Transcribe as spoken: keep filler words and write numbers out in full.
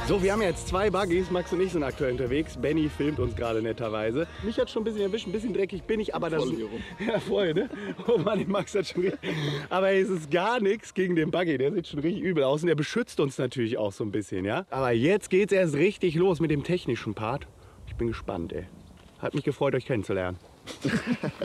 So, wir haben jetzt zwei Buggies. Max und ich sind aktuell unterwegs. Benny filmt uns gerade netterweise. Mich hat schon ein bisschen erwischt, ein bisschen dreckig bin ich, aber das ist... Ja, voll, ne? Oh Mann, den Max hat schon richtig... Aber es ist gar nichts gegen den Buggy. Der sieht schon richtig übel aus und der beschützt uns natürlich auch so ein bisschen, ja? Aber jetzt geht's erst richtig los mit dem technischen Part. Ich bin gespannt, ey. Hat mich gefreut, euch kennenzulernen.